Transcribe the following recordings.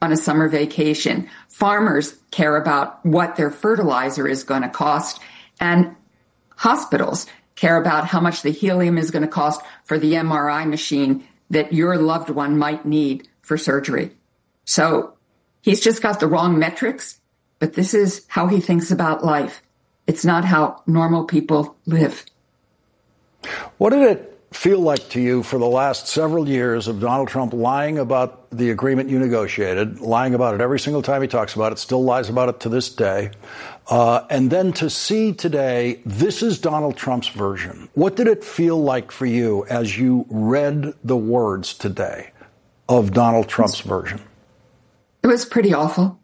on a summer vacation. Farmers care about what their fertilizer is going to cost. And hospitals care about how much the helium is going to cost for the MRI machine that your loved one might need for surgery. So he's just got the wrong metrics, but this is how he thinks about life. It's not how normal people live. What did it feel like to you for the last several years of Donald Trump lying about the agreement you negotiated, lying about it every single time he talks about it, still lies about it to this day, and then to see today, this is Donald Trump's version. What did it feel like for you as you read the words today of Donald Trump's version? It was pretty awful.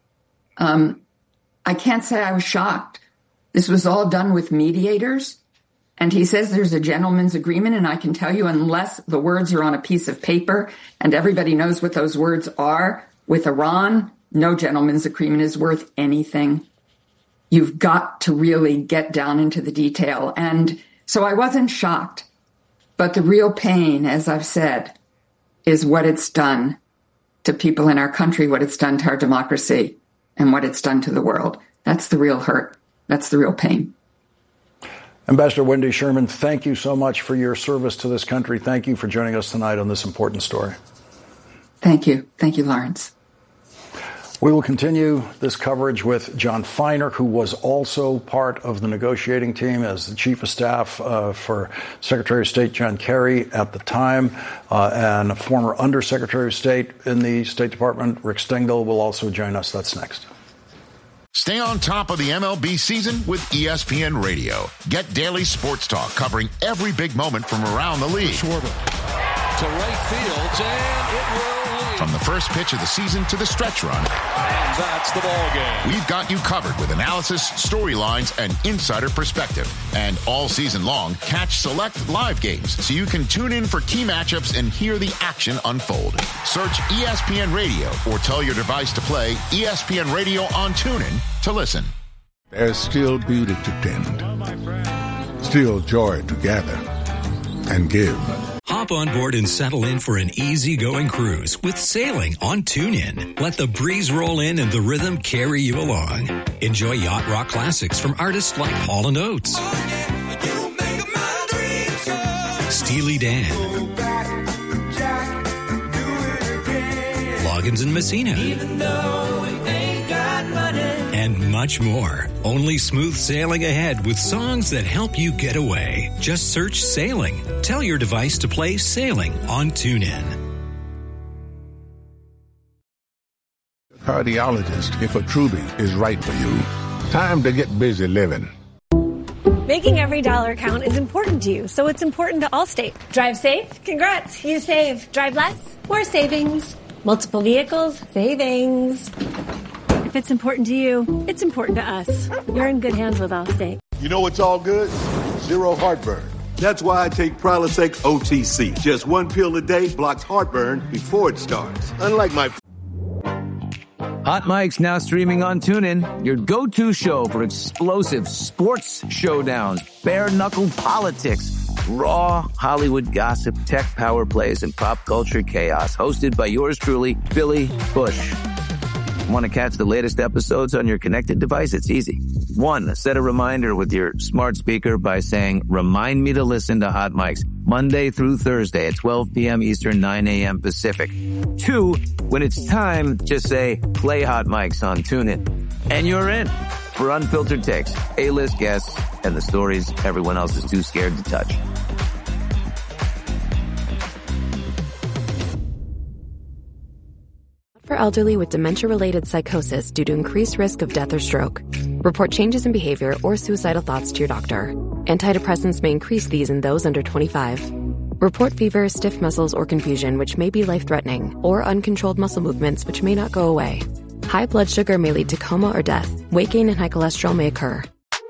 I can't say I was shocked. This was all done with mediators. And he says there's a gentleman's agreement, and I can tell you, unless the words are on a piece of paper and everybody knows what those words are, with Iran, no gentleman's agreement is worth anything. You've got to really get down into the detail. And so I wasn't shocked. But the real pain, as I've said, is what it's done to people in our country, what it's done to our democracy, and what it's done to the world. That's the real hurt. That's the real pain. Ambassador Wendy Sherman, thank you so much for your service to this country. Thank you for joining us tonight on this important story. Thank you. Thank you, Lawrence. We will continue this coverage with John Feiner, who was also part of the negotiating team as the chief of staff for Secretary of State John Kerry at the time, and a former undersecretary of state in the State Department, Rick Stengel, will also join us. That's next. Stay on top of the MLB season with ESPN Radio. Get daily sports talk covering every big moment from around the league. Schwarber to right field, and it will lead. From the first pitch of the season to the stretch run. And that's the ball game. We've got you covered with analysis, storylines, and insider perspective. And all season long, catch select live games so you can tune in for key matchups and hear the action unfold. Search ESPN Radio or tell your device to play ESPN Radio on TuneIn to listen. There's still beauty to tend, still joy to gather and give. Hop on board and settle in for an easy-going cruise with sailing on TuneIn. Let the breeze roll in and the rhythm carry you along. Enjoy yacht rock classics from artists like Hall & Oates, Steely Dan, Loggins and Messina, and much more. Only smooth sailing ahead with songs that help you get away. Just search Sailing. Tell your device to play Sailing on TuneIn. Cardiologist, if a Truby is right for you. Time to get busy living. Making every dollar count is important to you, so it's important to Allstate. Drive safe? Congrats, you save. Drive less? More savings. Multiple vehicles? Savings. If it's important to you, it's important to us. You're in good hands with Allstate. You know what's all good? Zero heartburn. That's why I take Prilosec OTC. Just one pill a day blocks heartburn before it starts. Unlike my... Hot Mic's now streaming on TuneIn, your go-to show for explosive sports showdowns, bare-knuckle politics, raw Hollywood gossip, tech power plays, and pop culture chaos. Hosted by yours truly, Billy Bush. Want to catch the latest episodes on your connected device? It's easy. 1, set a reminder with your smart speaker by saying, remind me to listen to Hot Mics Monday through Thursday at 12 p.m. Eastern, 9 a.m. Pacific. 2, when it's time, just say, play Hot Mics on TuneIn. And you're in for unfiltered takes, A-list guests, and the stories everyone else is too scared to touch. For elderly with dementia-related psychosis due to increased risk of death or stroke. Report changes in behavior or suicidal thoughts to your doctor. Antidepressants may increase these in those under 25. Report fever, stiff muscles, or confusion, which may be life-threatening, or uncontrolled muscle movements, which may not go away. High blood sugar may lead to coma or death. Weight gain and high cholesterol may occur.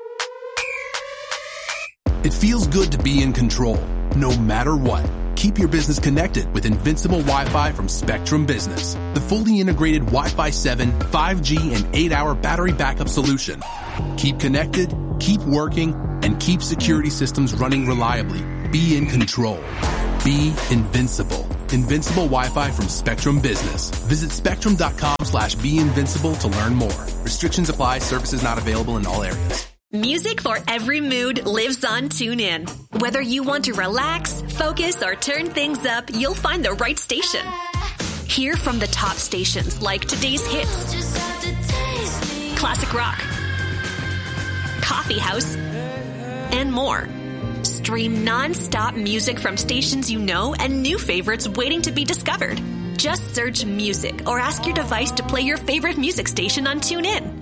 It feels good to be in control, no matter what. Keep your business connected with Invincible Wi-Fi from Spectrum Business, the fully integrated Wi-Fi 7, 5G, and 8-hour battery backup solution. Keep connected, keep working, and keep security systems running reliably. Be in control. Be invincible. Invincible Wi-Fi from Spectrum Business. Visit spectrum.com/beinvincible to learn more. Restrictions apply. Services not available in all areas. Music for every mood lives on TuneIn. Whether you want to relax, focus, or turn things up, you'll find the right station. Hear from the top stations like today's hits, classic rock, coffee house, and more. Stream non-stop music from stations you know and new favorites waiting to be discovered. Just search music or ask your device to play your favorite music station on TuneIn.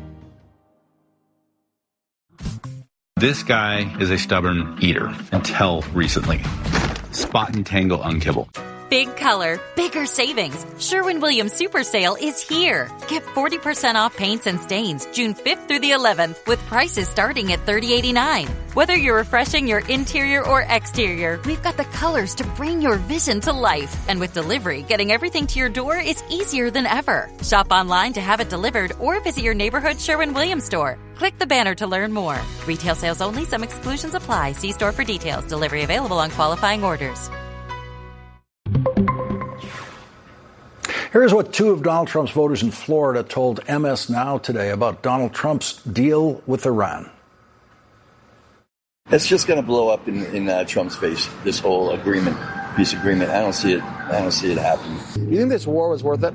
This guy is a stubborn eater until recently. Spot and Tangle Unkibble. Big color, bigger savings. Sherwin-Williams Super Sale is here. Get 40% off paints and stains June 5th through the 11th with prices starting at $30.89. Whether you're refreshing your interior or exterior, we've got the colors to bring your vision to life. And with delivery, getting everything to your door is easier than ever. Shop online to have it delivered or visit your neighborhood Sherwin-Williams store. Click the banner to learn more. Retail sales only. Some exclusions apply. See store for details. Delivery available on qualifying orders. Here's what two of Donald Trump's voters in Florida told MS Now today about Donald Trump's deal with Iran. It's just going to blow up in Trump's face, this whole peace agreement. I don't see it happening. You think this war was worth it?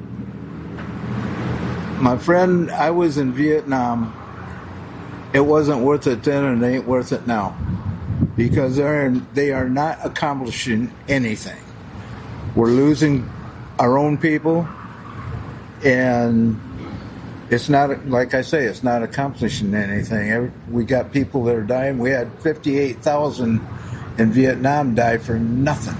My friend, I was in Vietnam. It wasn't worth it then, and it ain't worth it now. Because they are not accomplishing anything. We're losing our own people, and it's not, like I say, it's not accomplishing anything. We got people that are dying. We had 58,000 in Vietnam die for nothing.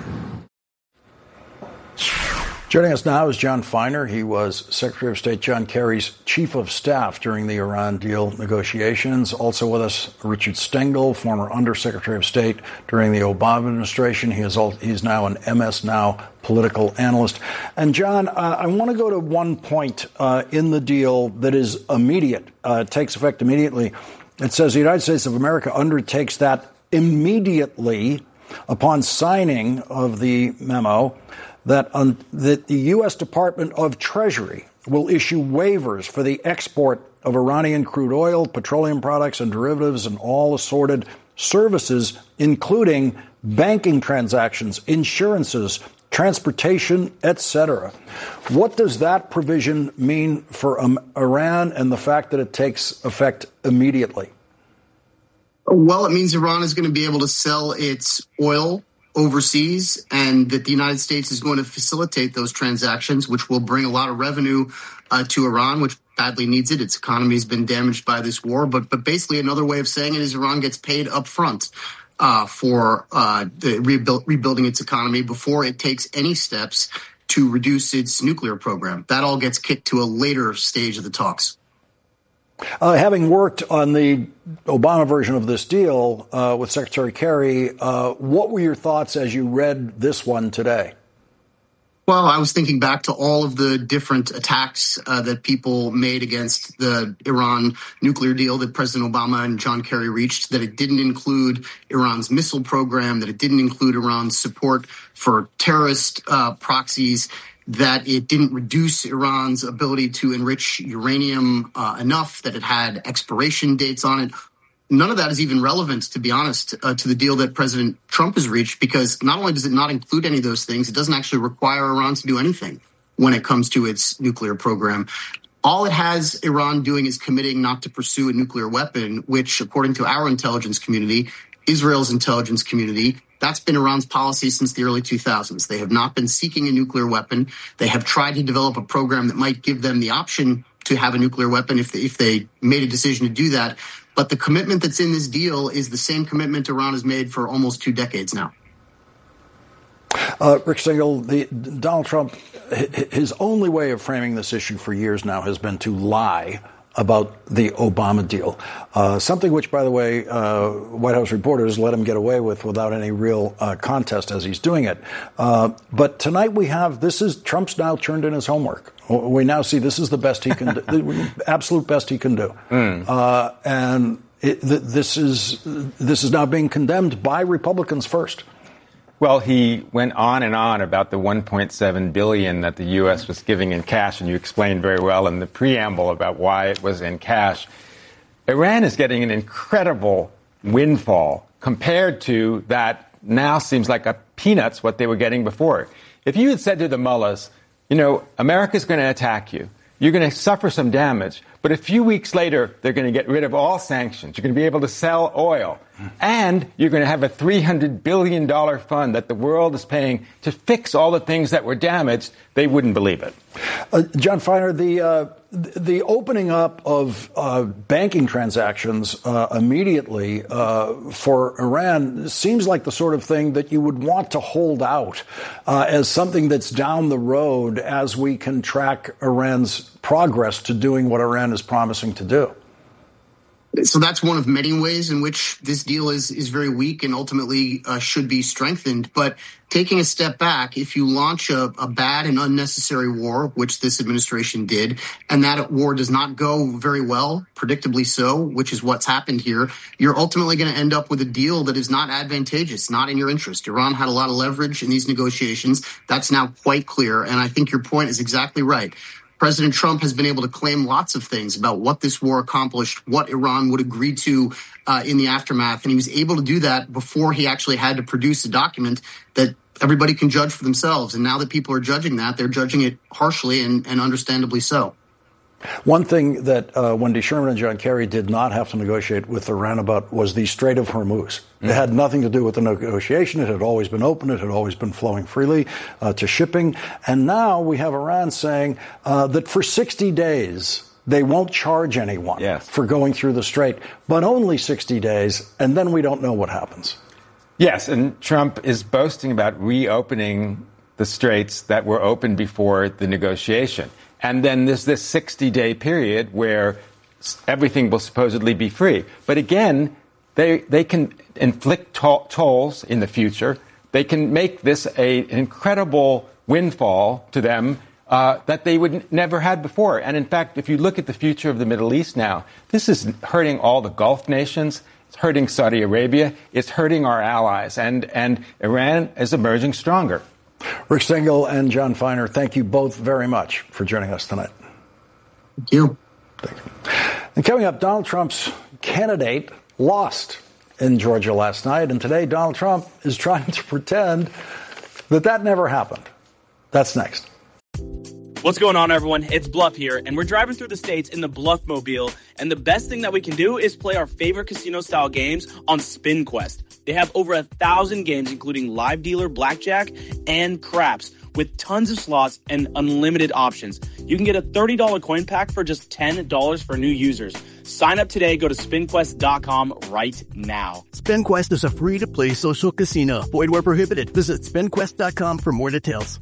Joining us now is John Feiner. He was Secretary of State John Kerry's chief of staff during the Iran deal negotiations. Also with us, Richard Stengel, former Undersecretary of State during the Obama administration. He's now an MS Now political analyst. And John, I want to go to one point in the deal that is immediate. It takes effect immediately. It says the United States of America undertakes that immediately upon signing of the memo that the U.S. Department of Treasury will issue waivers for the export of Iranian crude oil, petroleum products, and derivatives, and all assorted services, including banking transactions, insurances, transportation, etc. What does that provision mean for Iran and the fact that it takes effect immediately? Well, it means Iran is going to be able to sell its oil overseas, and that the United States is going to facilitate those transactions, which will bring a lot of revenue to Iran, which badly needs it. Its economy has been damaged by this war. But basically, another way of saying it is Iran gets paid up front for rebuilding its economy before it takes any steps to reduce its nuclear program. That all gets kicked to a later stage of the talks. Having worked on the Obama version of this deal with Secretary Kerry, what were your thoughts as you read this one today? Well, I was thinking back to all of the different attacks that people made against the Iran nuclear deal that President Obama and John Kerry reached, that it didn't include Iran's missile program, that it didn't include Iran's support for terrorist proxies, that it didn't reduce Iran's ability to enrich uranium enough, that it had expiration dates on it. None of that is even relevant, to be honest, to the deal that President Trump has reached, because not only does it not include any of those things, it doesn't actually require Iran to do anything when it comes to its nuclear program. All it has Iran doing is committing not to pursue a nuclear weapon, which, according to our intelligence community, Israel's intelligence community, that's been Iran's policy since the early 2000s. They have not been seeking a nuclear weapon. They have tried to develop a program that might give them the option to have a nuclear weapon if they made a decision to do that. But the commitment that's in this deal is the same commitment Iran has made for almost 2 decades now. Rick Stengel, Donald Trump, his only way of framing this issue for years now has been to lie about the Obama deal, something which, by the way, White House reporters let him get away with without any real contest as he's doing it. But tonight we have, Trump's now turned in his homework. We now see this is the best he can do, the absolute best he can do. And this is now being condemned by Republicans first. Well, he went on and on about the $1.7 billion that the U.S. was giving in cash, and you explained very well in the preamble about why it was in cash. Iran is getting an incredible windfall compared to that now seems like a peanuts what they were getting before. If you had said to the mullahs, America's going to attack you, you're going to suffer some damage, but a few weeks later, they're going to get rid of all sanctions. You're going to be able to sell oil. And you're going to have a $300 billion fund that the world is paying to fix all the things that were damaged. They wouldn't believe it. John Feiner, the opening up of banking transactions immediately for Iran seems like the sort of thing that you would want to hold out as something that's down the road as we can track Iran's progress to doing what Iran is promising to do. So that's one of many ways in which this deal is very weak and ultimately should be strengthened. But taking a step back, if you launch a bad and unnecessary war, which this administration did, and that war does not go very well, predictably so, which is what's happened here, you're ultimately going to end up with a deal that is not advantageous, not in your interest. Iran had a lot of leverage in these negotiations. That's now quite clear. And I think your point is exactly right. President Trump has been able to claim lots of things about what this war accomplished, what Iran would agree to in the aftermath. And he was able to do that before he actually had to produce a document that everybody can judge for themselves. And now that people are judging that, they're judging it harshly and understandably so. One thing that Wendy Sherman and John Kerry did not have to negotiate with Iran about was the Strait of Hormuz. It had nothing to do with the negotiation. It had always been open. It had always been flowing freely to shipping. And now we have Iran saying that for 60 days, they won't charge anyone for going through the strait, but only 60 days, and then we don't know what happens. Yes, and Trump is boasting about reopening the straits that were open before the negotiation. And then there's this 60-day period where everything will supposedly be free. But again, they can inflict tolls in the future. They can make this an incredible windfall to them that they would never had before. And in fact, if you look at the future of the Middle East now, this is hurting all the Gulf nations. It's hurting Saudi Arabia. It's hurting our allies. And Iran is emerging stronger. Rick Stengel and John Feiner, thank you both very much for joining us tonight. Thank you. Thank you. And coming up, Donald Trump's candidate lost in Georgia last night, and today Donald Trump is trying to pretend that never happened. That's next. What's going on, everyone? It's Bluff here, and we're driving through the states in the Bluff-mobile, and the best thing that we can do is play our favorite casino-style games on SpinQuest. They have over 1,000 games, including live dealer, blackjack, and craps, with tons of slots and unlimited options. You can get a $30 coin pack for just $10 for new users. Sign up today. Go to SpinQuest.com right now. SpinQuest is a free-to-play social casino. Void where prohibited. Visit SpinQuest.com for more details.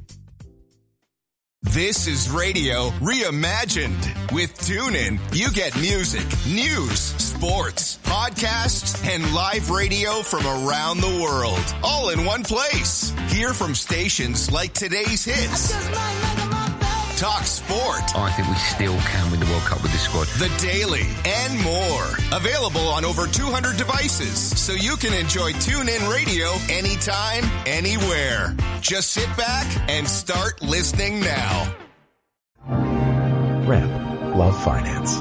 This is radio reimagined. With TuneIn, you get music, news, sports, podcasts, and live radio from around the world, all in one place. Hear from stations like today's hits. Talk sport. I think we still can win the World Cup with this squad. The Daily and more. Available on over 200 devices, so you can enjoy TuneIn Radio anytime, anywhere. Just sit back and start listening now. Ram, love finance.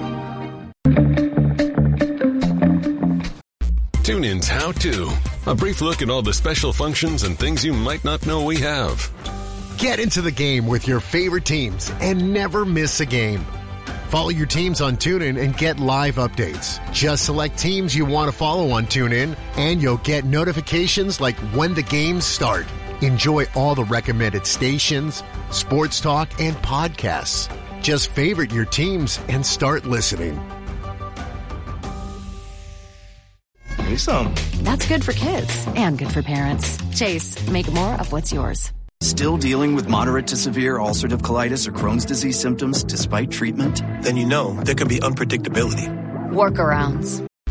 TuneIn's How To. A brief look at all the special functions and things you might not know we have. Get into the game with your favorite teams and never miss a game. Follow your teams on TuneIn and get live updates. Just select teams you want to follow on TuneIn, and you'll get notifications like when the games start. Enjoy all the recommended stations, sports talk, and podcasts. Just favorite your teams and start listening. That's good for kids and good for parents. Chase, make more of what's yours. Still dealing with moderate to severe ulcerative colitis or Crohn's disease symptoms despite treatment? Then you know there can be unpredictability. Workarounds.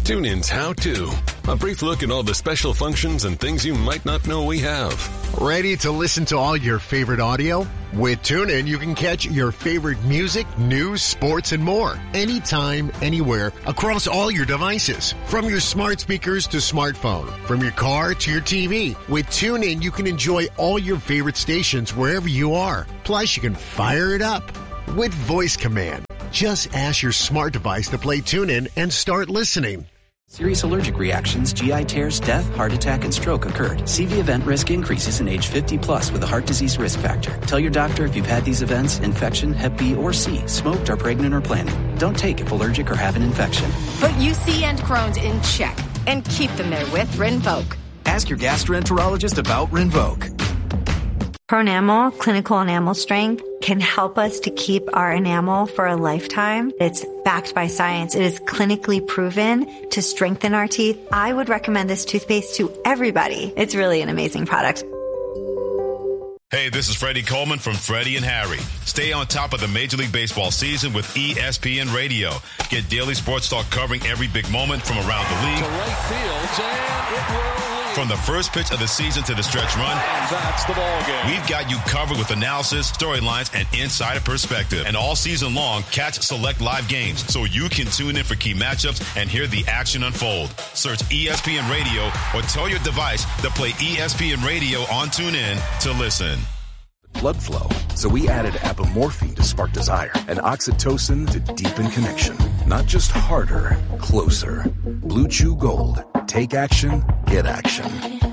TuneIn's How To. A brief look at all the special functions and things you might not know we have. Ready to listen to all your favorite audio? With TuneIn, you can catch your favorite music, news, sports, and more. Anytime, anywhere, across all your devices. From your smart speakers to smartphone. From your car to your TV. With TuneIn, you can enjoy all your favorite stations wherever you are. Plus, you can fire it up with voice command. Just ask your smart device to play TuneIn and start listening. Serious allergic reactions, GI tears, death, heart attack, and stroke occurred. CV event risk increases in age 50 plus with a heart disease risk factor. Tell your doctor if you've had these events, infection, Hep B or C, smoked, are pregnant, or planning. Don't take if allergic or have an infection. Put UC and Crohn's in check and keep them there with Rinvoq. Ask your gastroenterologist about Rinvoq. Pronamel, clinical enamel strength, can help us to keep our enamel for a lifetime. It's backed by science. It is clinically proven to strengthen our teeth. I would recommend this toothpaste to everybody. It's really an amazing product. Hey, this is Freddie Coleman from Freddie and Harry. Stay on top of the Major League Baseball season with ESPN Radio. Get daily sports talk covering every big moment from around the league. To right field, and it will. From the first pitch of the season to the stretch run, and that's the ball game. We've got you covered with analysis, storylines, and insider perspective. And all season long, catch select live games so you can tune in for key matchups and hear the action unfold. Search ESPN Radio or tell your device to play ESPN Radio on TuneIn to listen. Blood flow. So we added apomorphine to spark desire and oxytocin to deepen connection. Not just harder, closer. Blue Chew Gold. Take action, get action.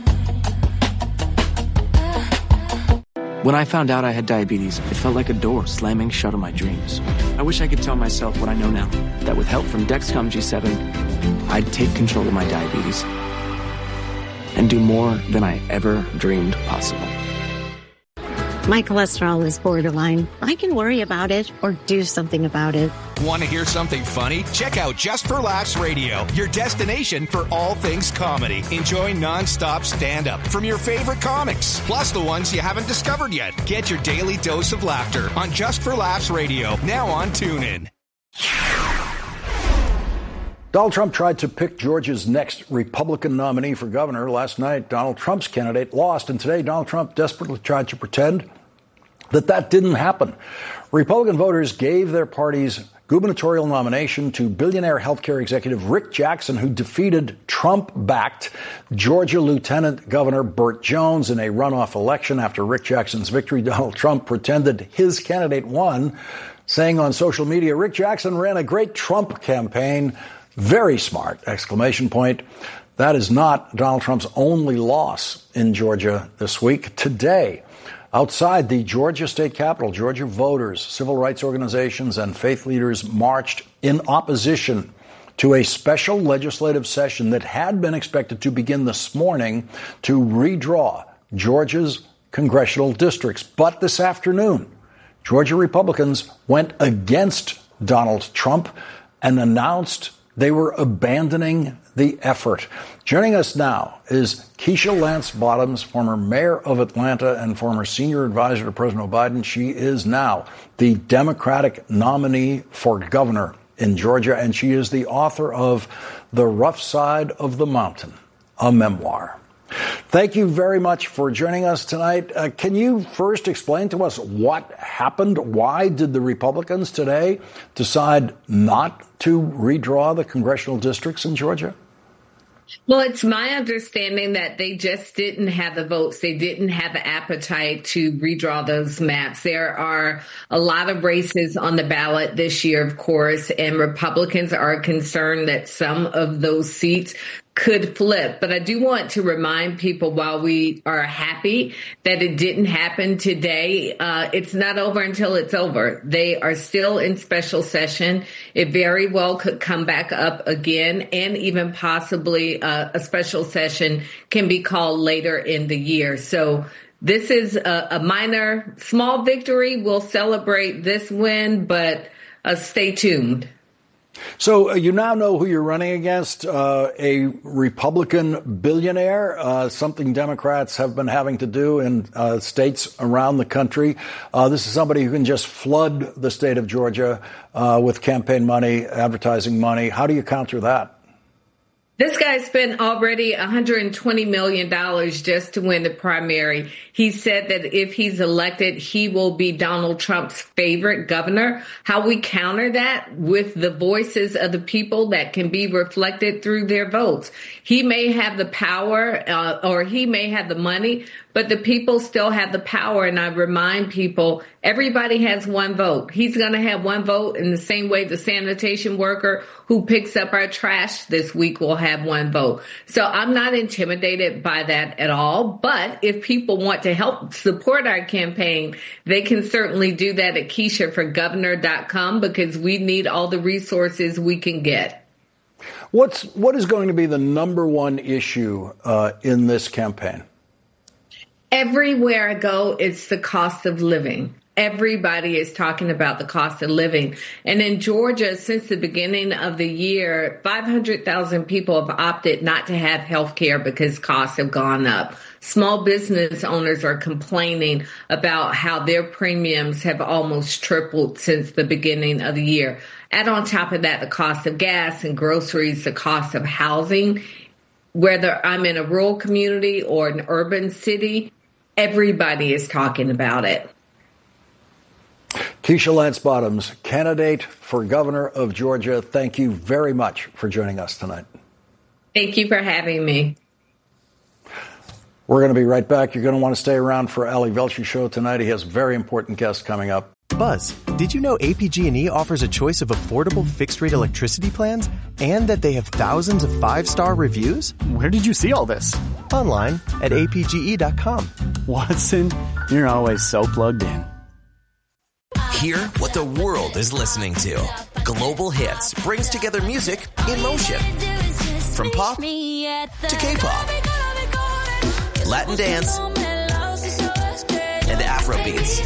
When I found out I had diabetes, it felt like a door slamming shut on my dreams. I wish I could tell myself what I know now, that with help from Dexcom G7, I'd take control of my diabetes and do more than I ever dreamed possible. My cholesterol is borderline. I can worry about it or do something about it. Want to hear something funny? Check out Just for Laughs Radio, your destination for all things comedy. Enjoy non-stop stand-up from your favorite comics, plus the ones you haven't discovered yet. Get your daily dose of laughter on Just for Laughs Radio, now on TuneIn. Donald Trump tried to pick Georgia's next Republican nominee for governor. Last night, Donald Trump's candidate lost, and today Donald Trump desperately tried to pretend that didn't happen. Republican voters gave their party's gubernatorial nomination to billionaire healthcare executive Rick Jackson, who defeated Trump-backed Georgia Lieutenant Governor Burt Jones in a runoff election. After Rick Jackson's victory, Donald Trump pretended his candidate won, saying on social media, "Rick Jackson ran a great Trump campaign. Very smart!" Exclamation point. That is not Donald Trump's only loss in Georgia this week. Today, outside the Georgia state capitol, Georgia voters, civil rights organizations, and faith leaders marched in opposition to a special legislative session that had been expected to begin this morning to redraw Georgia's congressional districts. But this afternoon, Georgia Republicans went against Donald Trump and announced they were abandoning the effort. Joining us now is Keisha Lance Bottoms, former mayor of Atlanta and former senior advisor to President Biden. She is now the Democratic nominee for governor in Georgia, and she is the author of The Rough Side of the Mountain, a memoir. Thank you very much for joining us tonight. Can you first explain to us what happened? Why did the Republicans today decide not to redraw the congressional districts in Georgia? Well, it's my understanding that they just didn't have the votes. They didn't have the appetite to redraw those maps. There are a lot of races on the ballot this year, of course, and Republicans are concerned that some of those seats could flip. But I do want to remind people, while we are happy that it didn't happen today, it's not over until it's over. They are still in special session. It very well could come back up again, and even possibly a special session can be called later in the year. So this is a minor, small victory. We'll celebrate this win, but stay tuned. So you now know who you're running against, a Republican billionaire, something Democrats have been having to do in states around the country. This is somebody who can just flood the state of Georgia with campaign money, advertising money. How do you counter that? This guy spent already $120 million just to win the primary. He said that if he's elected, he will be Donald Trump's favorite governor. How we counter that with the voices of the people that can be reflected through their votes. He may have the power or he may have the money, but the people still have the power. And I remind people, everybody has one vote. He's going to have one vote in the same way the sanitation worker who picks up our trash this week will have one vote. So I'm not intimidated by that at all. But if people want to help support our campaign, they can certainly do that at KeishaForGovernor.com because we need all the resources we can get. What is going to be the number one issue in this campaign? Everywhere I go, it's the cost of living. Everybody is talking about the cost of living. And in Georgia, since the beginning of the year, 500,000 people have opted not to have health care because costs have gone up. Small business owners are complaining about how their premiums have almost tripled since the beginning of the year. Add on top of that the cost of gas and groceries, the cost of housing. Whether I'm in a rural community or an urban city, everybody is talking about it. Keisha Lance Bottoms, candidate for governor of Georgia, thank you very much for joining us tonight. Thank you for having me. We're going to be right back. You're going to want to stay around for Ali Velshi show tonight. He has very important guests coming up. Buzz, did you know APG&E offers a choice of affordable fixed-rate electricity plans and that they have thousands of 5-star reviews? Where did you see all this? Online at apge.com. Watson, you're always so plugged in. Hear what the world is listening to. Global Hits brings together music in motion. From pop to K-pop, Latin dance, and Afro beats.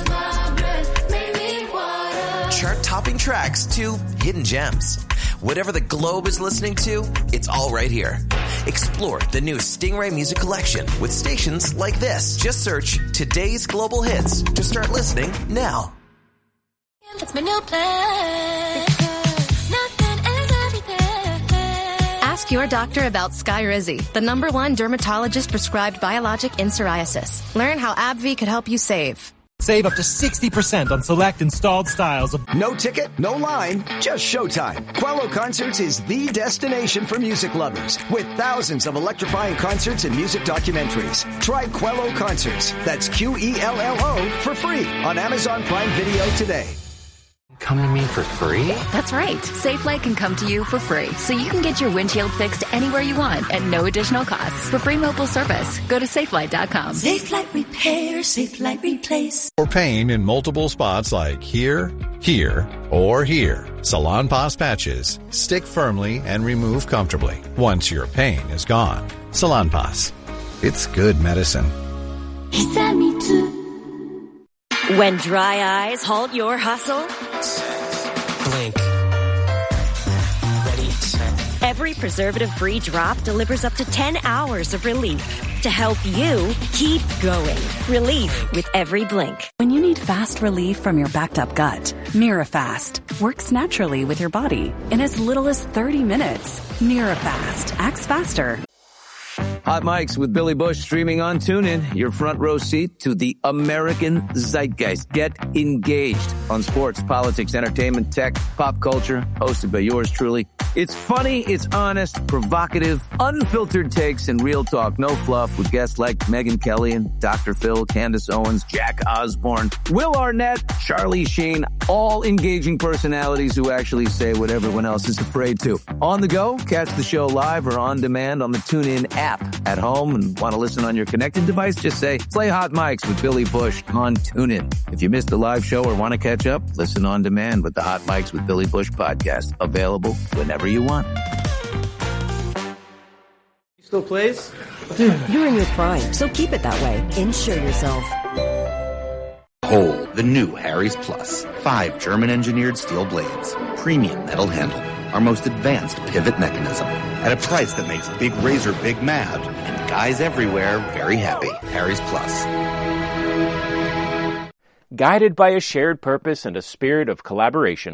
Chart-topping tracks to hidden gems. Whatever the globe is listening to, it's all right here. Explore the new Stingray Music Collection with stations like this. Just search Today's Global Hits to start listening now. It's my new plan. Nothing is everything. Ask your doctor about Skyrizi, the #1 dermatologist prescribed biologic in psoriasis. Learn how AbbVie could help you save. Save up to 60% on select installed styles of... No ticket, no line, just showtime. Quello Concerts is the destination for music lovers with thousands of electrifying concerts and music documentaries. Try Quello Concerts, that's QELLO, for free on Amazon Prime Video today. Come to me for free? That's right. Safelite can come to you for free, so you can get your windshield fixed anywhere you want at no additional cost. For free mobile service, go to Safelite.com. Safelite Repair, Safelite Replace. For pain in multiple spots like here, here, or here, Salonpas patches stick firmly and remove comfortably once your pain is gone. Salonpas. It's good medicine. He sent me to... When dry eyes halt your hustle, blink. Ready, set. Every preservative-free drop delivers up to 10 hours of relief to help you keep going. Relief with every blink. When you need fast relief from your backed-up gut, Mirafast works naturally with your body in as little as 30 minutes. Mirafast acts faster. Hot Mics with Billy Bush streaming on TuneIn. Your front row seat to the American zeitgeist. Get engaged on sports, politics, entertainment, tech, pop culture. Hosted by yours truly. It's funny, it's honest, provocative, unfiltered takes, and real talk. No fluff with guests like Megyn Kelly and Dr. Phil, Candace Owens, Jack Osborne, Will Arnett, Charlie Sheen. All engaging personalities who actually say what everyone else is afraid to. On the go, catch the show live or on demand on the TuneIn app. At home and want to listen on your connected device, just say, play Hot Mics with Billy Bush on TuneIn. If you missed the live show or want to catch up, listen on demand with the Hot Mics with Billy Bush podcast. Available whenever you want. Still plays? You're in your prime, so keep it that way. Insure yourself. Behold, the new Harry's Plus. 5 German-engineered steel blades. Premium metal handle. Our most advanced pivot mechanism. At a price that makes Big Razor big mad and guys everywhere very happy. Harry's Plus. Guided by a shared purpose and a spirit of collaboration,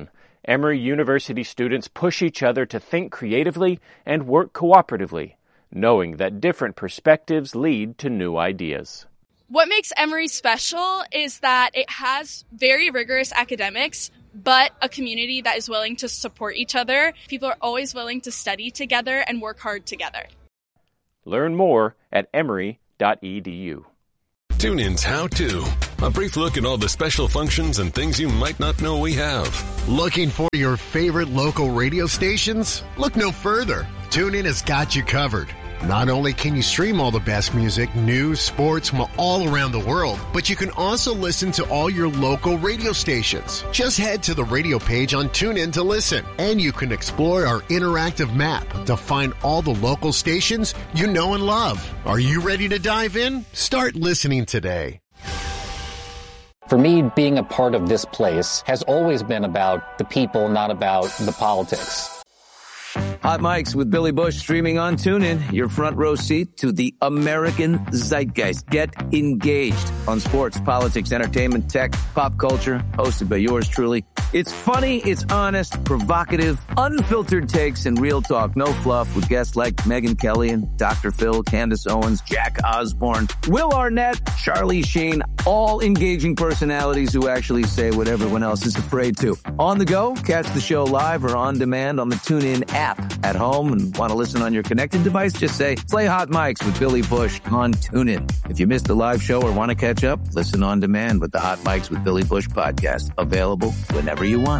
Emory University students push each other to think creatively and work cooperatively, knowing that different perspectives lead to new ideas. What makes Emory special is that it has very rigorous academics, but a community that is willing to support each other. People are always willing to study together and work hard together. Learn more at emory.edu. TuneIn's How To. A brief look at all the special functions and things you might not know we have. Looking for your favorite local radio stations? Look no further. TuneIn has got you covered. Not only can you stream all the best music, news, sports from all around the world, but you can also listen to all your local radio stations. Just head to the radio page on TuneIn to listen, and you can explore our interactive map to find all the local stations you know and love. Are you ready to dive in? Start listening today. For me, being a part of this place has always been about the people, not about the politics. Hot Mics with Billy Bush streaming on TuneIn, your front row seat to the American zeitgeist. Get engaged on sports, politics, entertainment, tech, pop culture, hosted by yours truly. It's funny, it's honest, provocative, unfiltered takes, and real talk. No fluff with guests like Megyn Kelly and Dr. Phil, Candace Owens, Jack Osborne, Will Arnett, Charlie Sheen, all engaging personalities who actually say what everyone else is afraid to. On the go, catch the show live or on demand on the TuneIn app. At home and want to listen on your connected device, just say, play Hot Mics with Billy Bush on TuneIn. If you missed the live show or want to catch up, listen on demand with the Hot Mics with Billy Bush podcast. Available whenever you want.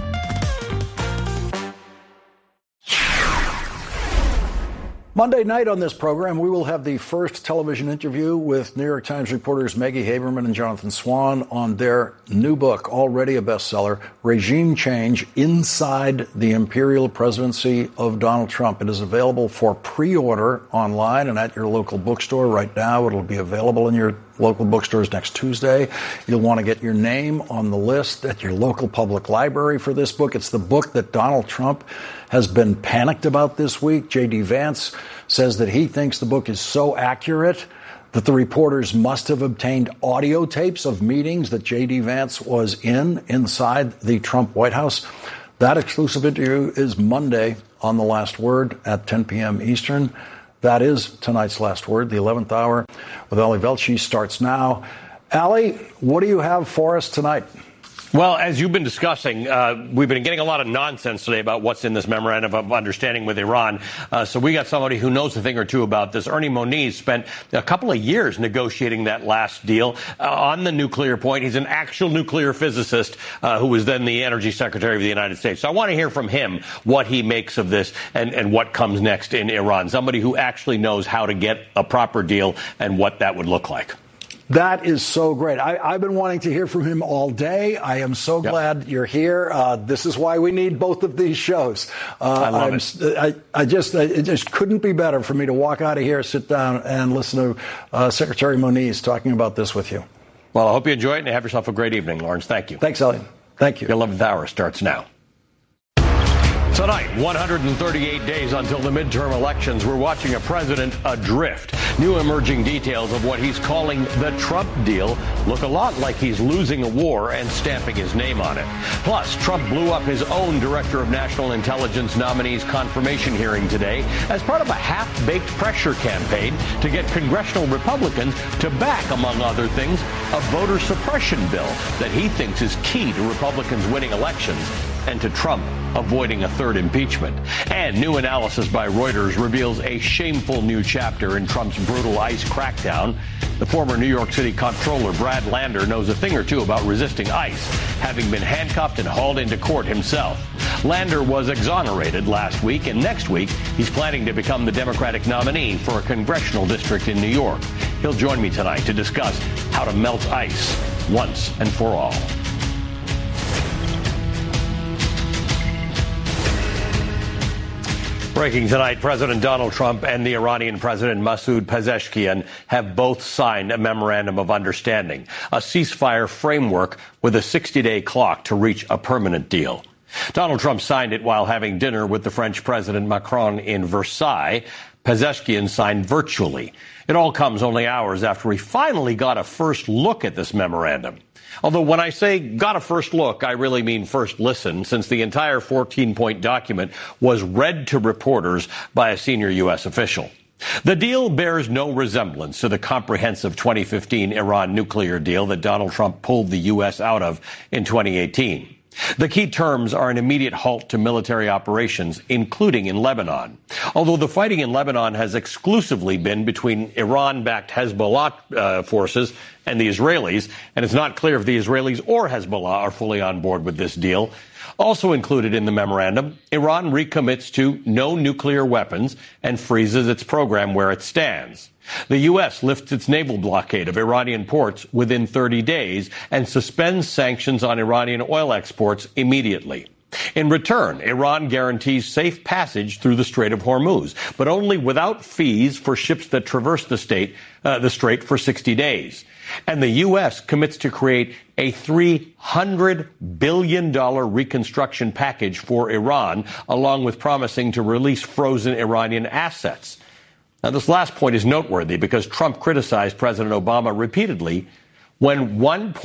Monday night on this program, we will have the first television interview with New York Times reporters Maggie Haberman and Jonathan Swan on their new book, already a bestseller, Regime Change: Inside the Imperial Presidency of Donald Trump. It is available for pre-order online and at your local bookstore right now. It'll be available in your local bookstores next Tuesday. You'll want to get your name on the list at your local public library for this book. It's the book that Donald Trump has been panicked about this week. J.D. Vance says that he thinks the book is so accurate that the reporters must have obtained audio tapes of meetings that J.D. Vance was inside the Trump White House. That exclusive interview is Monday on The Last Word at 10 p.m. Eastern. That is tonight's Last Word. The 11th hour with Ali Velshi starts now. Ali, what do you have for us tonight? Well, as you've been discussing, we've been getting a lot of nonsense today about what's in this memorandum of understanding with Iran. So we got somebody who knows a thing or two about this. Ernie Moniz spent a couple of years negotiating that last deal on the nuclear point. He's an actual nuclear physicist who was then the Energy Secretary of the United States. So I want to hear from him what he makes of this and what comes next in Iran. Somebody who actually knows how to get a proper deal and what that would look like. That is so great. I've been wanting to hear from him all day. I am so glad you're here. This is why we need both of these shows. I love it. It just couldn't be better for me to walk out of here, sit down, and listen to Secretary Moniz talking about this with you. Well, I hope you enjoy it and have yourself a great evening, Lawrence. Thank you. Thanks, Elliot. Thank you. The 11th hour starts now. Tonight, 138 days until the midterm elections, we're watching a president adrift. New emerging details of what he's calling the Trump deal look a lot like he's losing a war and stamping his name on it. Plus, Trump blew up his own Director of National Intelligence nominee's confirmation hearing today as part of a half-baked pressure campaign to get congressional Republicans to back, among other things, a voter suppression bill that he thinks is key to Republicans winning elections and to Trump avoiding a third impeachment. And new analysis by Reuters reveals a shameful new chapter in Trump's brutal ICE crackdown. The former New York City comptroller, Brad Lander, knows a thing or two about resisting ICE, having been handcuffed and hauled into court himself. Lander was exonerated last week, and next week he's planning to become the Democratic nominee for a congressional district in New York. He'll join me tonight to discuss how to melt ICE once and for all. Breaking tonight, President Donald Trump and the Iranian President Masoud Pezeshkian have both signed a memorandum of understanding, a ceasefire framework with a 60-day clock to reach a permanent deal. Donald Trump signed it while having dinner with the French President Macron in Versailles. Pezeshkian signed virtually. It all comes only hours after we finally got a first look at this memorandum. Although when I say got a first look, I really mean first listen, since the entire 14-point document was read to reporters by a senior U.S. official. The deal bears no resemblance to the comprehensive 2015 Iran nuclear deal that Donald Trump pulled the U.S. out of in 2018. The key terms are an immediate halt to military operations, including in Lebanon. Although the fighting in Lebanon has exclusively been between Iran-backed Hezbollah forces and the Israelis, and it's not clear if the Israelis or Hezbollah are fully on board with this deal. Also included in the memorandum, Iran recommits to no nuclear weapons and freezes its program where it stands. The U.S. lifts its naval blockade of Iranian ports within 30 days and suspends sanctions on Iranian oil exports immediately. In return, Iran guarantees safe passage through the Strait of Hormuz, but only without fees for ships that traverse the strait for 60 days. And the U.S. commits to create a $300 billion reconstruction package for Iran, along with promising to release frozen Iranian assets. Now, this last point is noteworthy because Trump criticized President Obama repeatedly when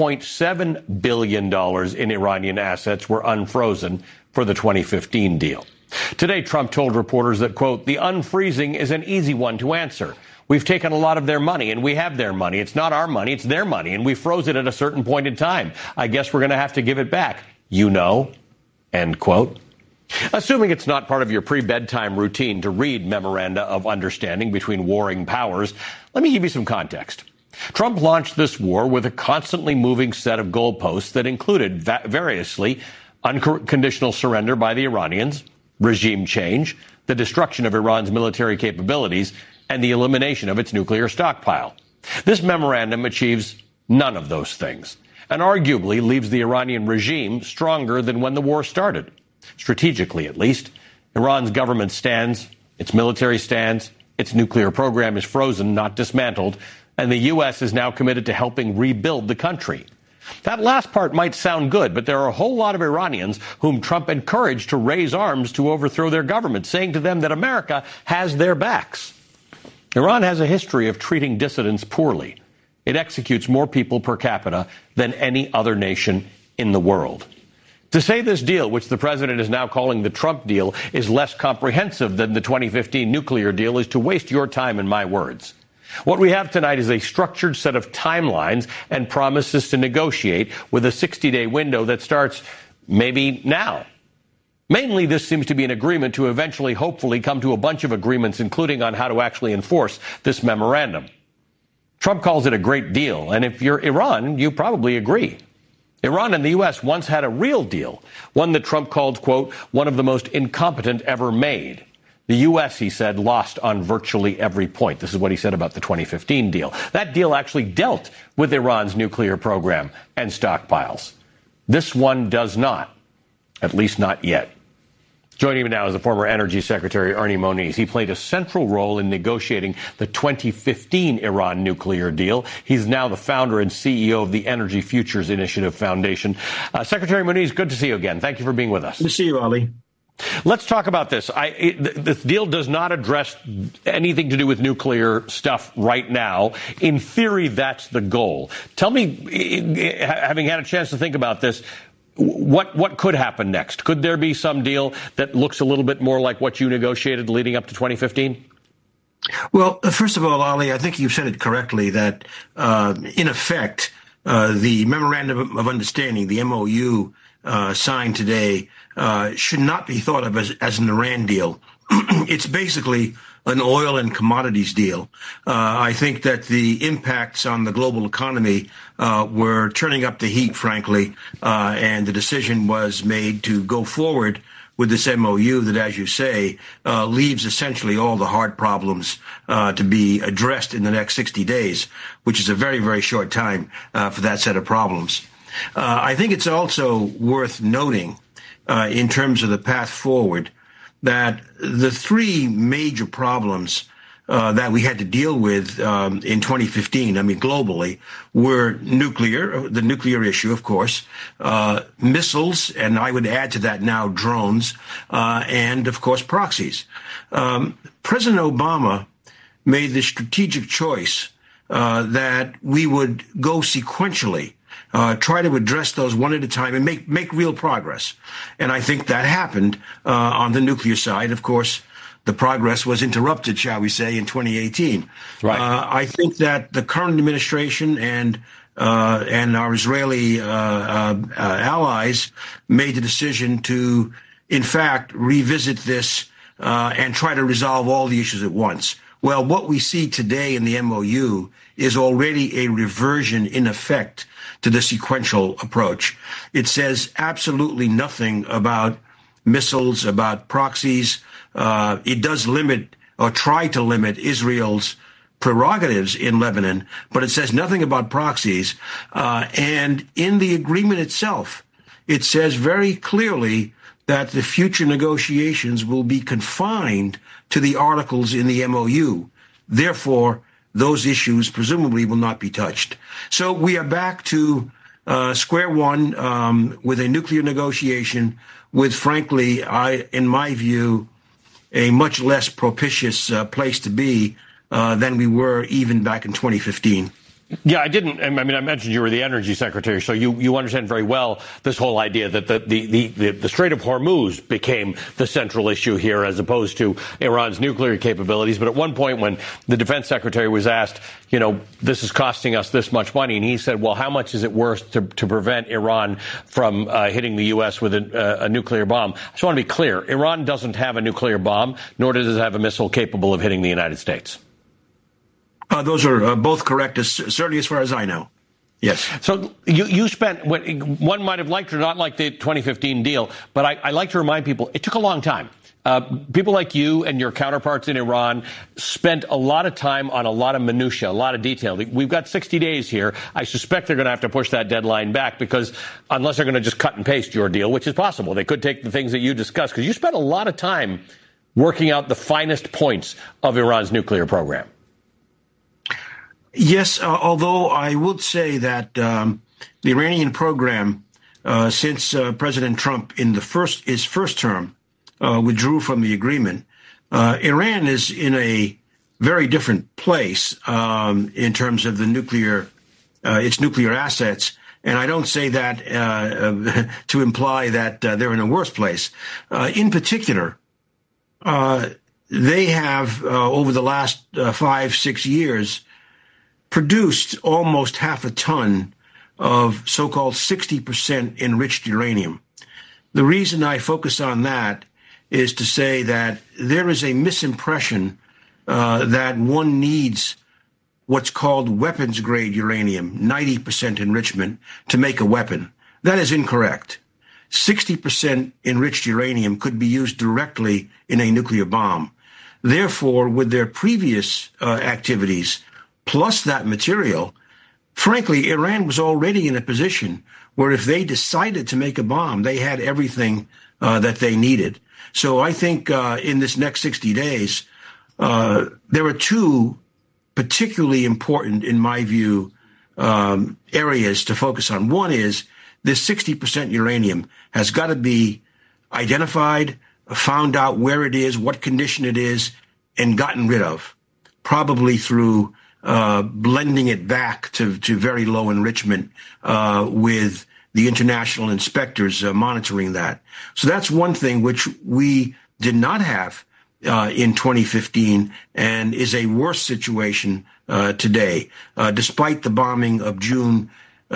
$1.7 billion in Iranian assets were unfrozen for the 2015 deal. Today, Trump told reporters that, quote, the unfreezing is an easy one to answer. We've taken a lot of their money, and we have their money. It's not our money, it's their money, and we froze it at a certain point in time. I guess we're going to have to give it back, you know, end quote. Assuming it's not part of your pre-bedtime routine to read memoranda of understanding between warring powers, let me give you some context. Trump launched this war with a constantly moving set of goalposts that included variously unconditional surrender by the Iranians, regime change, the destruction of Iran's military capabilities, and the elimination of its nuclear stockpile. This memorandum achieves none of those things, and arguably leaves the Iranian regime stronger than when the war started. Strategically, at least, Iran's government stands, its military stands, its nuclear program is frozen, not dismantled, and the U.S. is now committed to helping rebuild the country. That last part might sound good, but there are a whole lot of Iranians whom Trump encouraged to raise arms to overthrow their government, saying to them that America has their backs. Iran has a history of treating dissidents poorly. It executes more people per capita than any other nation in the world. To say this deal, which the president is now calling the Trump deal, is less comprehensive than the 2015 nuclear deal is to waste your time and my words. What we have tonight is a structured set of timelines and promises to negotiate with a 60-day window that starts maybe now. Mainly, this seems to be an agreement to eventually, hopefully, come to a bunch of agreements, including on how to actually enforce this memorandum. Trump calls it a great deal, and if you're Iran, you probably agree. Iran and the U.S. once had a real deal, one that Trump called, quote, one of the most incompetent ever made. The U.S., he said, lost on virtually every point. This is what he said about the 2015 deal. That deal actually dealt with Iran's nuclear program and stockpiles. This one does not, at least not yet. Joining me now is the former Energy Secretary Ernie Moniz. He played a central role in negotiating the 2015 Iran nuclear deal. He's now the founder and CEO of the Energy Futures Initiative Foundation. Secretary Moniz, good to see you again. Thank you for being with us. Good to see you, Ali. Let's talk about this. This deal does not address anything to do with nuclear stuff right now. In theory, that's the goal. Tell me, having had a chance to think about this, what could happen next? Could there be some deal that looks a little bit more like what you negotiated leading up to 2015? Well, first of all, Ali, I think you said it correctly that, in effect, the Memorandum of Understanding, the MOU signed today, should not be thought of as an Iran deal. It's basically an oil and commodities deal. I think that the impacts on the global economy were turning up the heat, frankly, and the decision was made to go forward with this MOU that, as you say, leaves essentially all the hard problems to be addressed in the next 60 days, which is a very, very short time for that set of problems. I think it's also worth noting, in terms of the path forward, that the three major problems that we had to deal with in 2015, I mean, globally, were the nuclear issue, of course, missiles, and I would add to that now drones, and, of course, proxies. President Obama made the strategic choice that we would go sequentially, try to address those one at a time and make real progress. And I think that happened on the nuclear side. Of course, the progress was interrupted, shall we say, in 2018. Right. I think that the current administration and our Israeli allies made the decision to, in fact, revisit this and try to resolve all the issues at once. Well, what we see today in the MOU is already a reversion, in effect, to the sequential approach. It says absolutely nothing about missiles, about proxies. It does limit or try to limit Israel's prerogatives in Lebanon, but it says nothing about proxies. And in the agreement itself, it says very clearly that the future negotiations will be confined to the articles in the MOU. Therefore, those issues presumably will not be touched. So we are back to square one with a nuclear negotiation with, frankly, in my view, a much less propitious place to be than we were even back in 2015. Yeah, I mentioned you were the energy secretary, so you understand very well this whole idea that the Strait of Hormuz became the central issue here as opposed to Iran's nuclear capabilities. But at one point when the defense secretary was asked, this is costing us this much money, and he said, well, how much is it worth to prevent Iran from hitting the U.S. with a nuclear bomb? I just want to be clear. Iran doesn't have a nuclear bomb, nor does it have a missile capable of hitting the United States. Those are both correct, certainly as far as I know. Yes. So you spent, one might have liked or not liked the 2015 deal, but I like to remind people it took a long time. People like you and your counterparts in Iran spent a lot of time on a lot of minutia, a lot of detail. We've got 60 days here. I suspect they're going to have to push that deadline back because unless they're going to just cut and paste your deal, which is possible, they could take the things that you discussed because you spent a lot of time working out the finest points of Iran's nuclear program. Yes, although I would say that the Iranian program, since President Trump in his first term withdrew from the agreement, Iran is in a very different place in terms of the its nuclear assets. And I don't say that to imply that they're in a worse place. In particular, they have over the last 5-6 years produced almost half a ton of so-called 60% enriched uranium. The reason I focus on that is to say that there is a misimpression that one needs what's called weapons-grade uranium, 90% enrichment, to make a weapon. That is incorrect. 60% enriched uranium could be used directly in a nuclear bomb. Therefore, with their previous activities, plus that material, frankly, Iran was already in a position where if they decided to make a bomb, they had everything that they needed. So I think in this next 60 days, there are two particularly important, in my view, areas to focus on. One is this 60% uranium has got to be identified, found out where it is, what condition it is, and gotten rid of, probably through blending it back to very low enrichment with the international inspectors monitoring that. So that's one thing which we did not have in 2015 and is a worse situation today, despite the bombing of June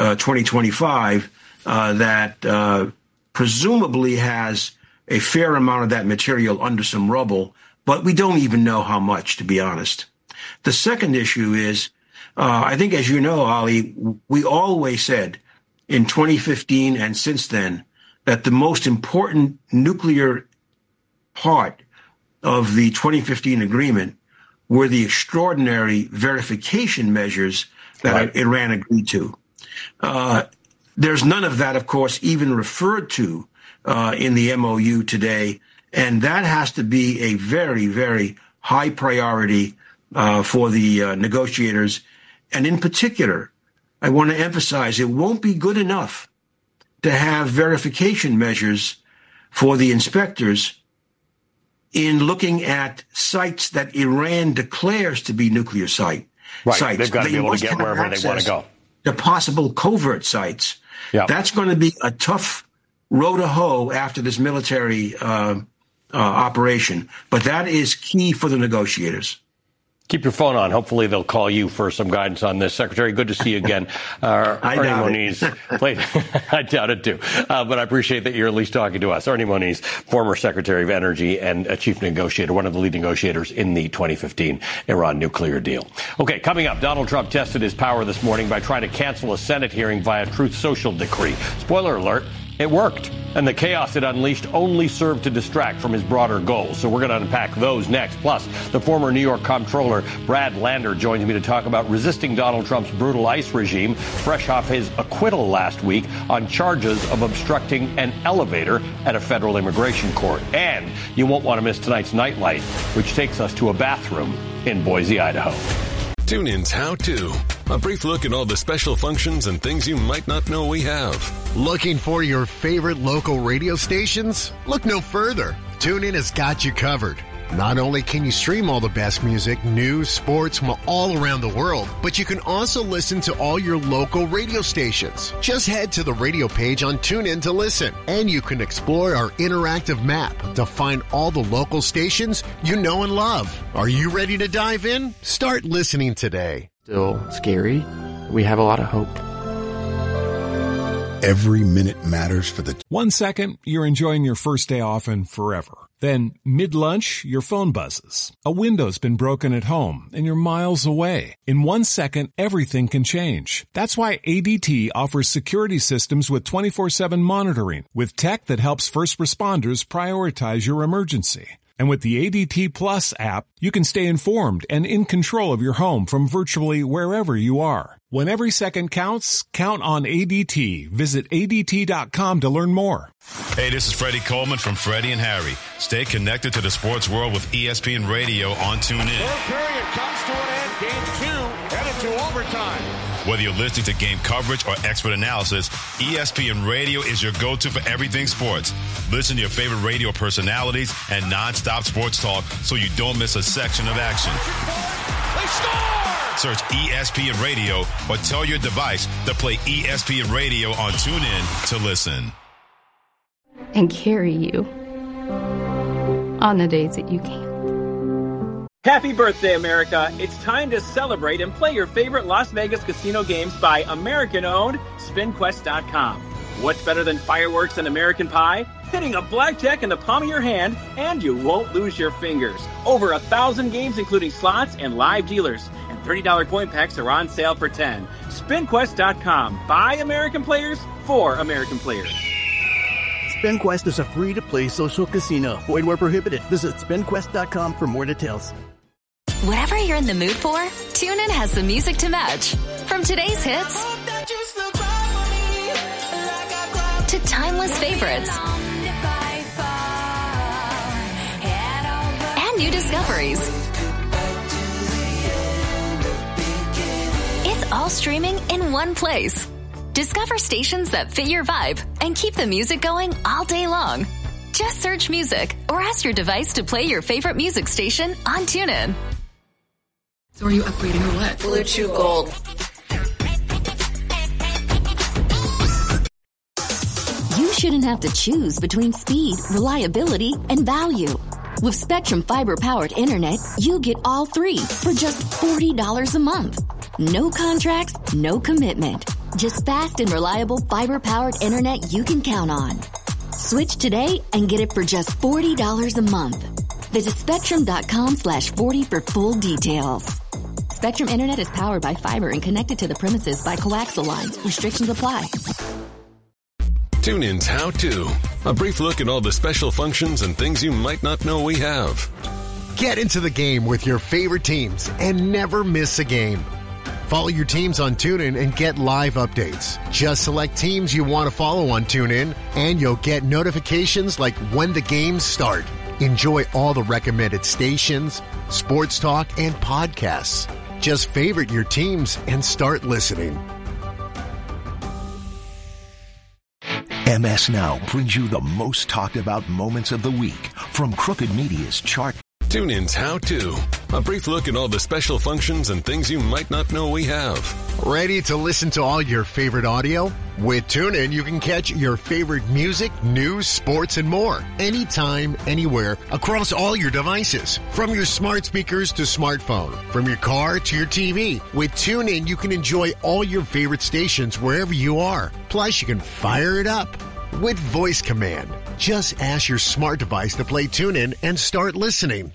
2025 that presumably has a fair amount of that material under some rubble, but we don't even know how much, to be honest. The second issue is, I think, as you know, Ali, we always said in 2015 and since then that the most important nuclear part of the 2015 agreement were the extraordinary verification measures that Iran agreed to. There's none of that, of course, even referred to in the MOU today, and that has to be a very, very high priority for the negotiators. And in particular, I want to emphasize it won't be good enough to have verification measures for the inspectors in looking at sites that Iran declares to be nuclear sites. Right, they've got to be able to get wherever they want to go. The possible covert sites. Yep. That's going to be a tough row to hoe after this military operation. But that is key for the negotiators. Keep your phone on. Hopefully they'll call you for some guidance on this. Secretary, good to see you again. Ernie Moniz. I doubt it too. But I appreciate that you're at least talking to us. Ernie Moniz, former Secretary of Energy and a chief negotiator, one of the lead negotiators in the 2015 Iran nuclear deal. Okay, coming up, Donald Trump tested his power this morning by trying to cancel a Senate hearing via Truth Social decree. Spoiler alert. It worked, and the chaos it unleashed only served to distract from his broader goals. So we're going to unpack those next. Plus, the former New York comptroller, Brad Lander, joins me to talk about resisting Donald Trump's brutal ICE regime, fresh off his acquittal last week on charges of obstructing an elevator at a federal immigration court. And you won't want to miss tonight's Nightlight, which takes us to a bathroom in Boise, Idaho. Tune in's How To. A brief look at all the special functions and things you might not know we have. Looking for your favorite local radio stations? Look no further. TuneIn has got you covered. Not only can you stream all the best music, news, sports from all around the world, but you can also listen to all your local radio stations. Just head to the radio page on TuneIn to listen, and you can explore our interactive map to find all the local stations you know and love. Are you ready to dive in? Start listening today. Still scary. We have a lot of hope. Every minute matters for the... 1 second, you're enjoying your first day off and forever. Then, mid-lunch, your phone buzzes. A window's been broken at home, and you're miles away. In 1 second, everything can change. That's why ADT offers security systems with 24/7 monitoring, with tech that helps first responders prioritize your emergency. And with the ADT Plus app, you can stay informed and in control of your home from virtually wherever you are. When every second counts, count on ADT. Visit ADT.com to learn more. Hey, this is Freddie Coleman from Freddie and Harry. Stay connected to the sports world with ESPN Radio on TuneIn. Third period comes to an end. Game 2 headed to overtime. Whether you're listening to game coverage or expert analysis, ESPN Radio is your go-to for everything sports. Listen to your favorite radio personalities and non-stop sports talk so you don't miss a section of action. They score! Search ESPN Radio or tell your device to play ESPN Radio on TuneIn to listen. And carry you on the days that you can't. Happy birthday, America. It's time to celebrate and play your favorite Las Vegas casino games by American-owned SpinQuest.com. What's better than fireworks and American pie? Hitting a blackjack in the palm of your hand, and you won't lose your fingers. Over 1,000 games, including slots and live dealers. And $30 coin packs are on sale for $10. SpinQuest.com. By American players, for American players. SpinQuest is a free-to-play social casino. Void where prohibited. Visit SpinQuest.com for more details. Whatever you're in the mood for, TuneIn has the music to match. From today's hits to timeless favorites and new discoveries. It's all streaming in one place. Discover stations that fit your vibe and keep the music going all day long. Just search music or ask your device to play your favorite music station on TuneIn. So are you upgrading or what? Blue Chew Gold. You shouldn't have to choose between speed, reliability, and value. With Spectrum Fiber-powered internet, you get all three for just $40 a month. No contracts, no commitment. Just fast and reliable fiber-powered internet you can count on. Switch today and get it for just $40 a month. Visit Spectrum.com/40 for full details. Spectrum Internet is powered by fiber and connected to the premises by coaxial lines. Restrictions apply. TuneIn's How To. A brief look at all the special functions and things you might not know we have. Get into the game with your favorite teams and never miss a game. Follow your teams on TuneIn and get live updates. Just select teams you want to follow on TuneIn, and you'll get notifications like when the games start. Enjoy all the recommended stations, sports talk, and podcasts. Just favorite your teams and start listening. MS Now brings you the most talked about moments of the week from Crooked Media's chart. TuneIn's How To. A brief look at all the special functions and things you might not know we have. Ready to listen to all your favorite audio? With TuneIn, you can catch your favorite music, news, sports, and more. Anytime, anywhere, across all your devices. From your smart speakers to smartphone. From your car to your TV. With TuneIn, you can enjoy all your favorite stations wherever you are. Plus, you can fire it up with voice command. Just ask your smart device to play TuneIn and start listening.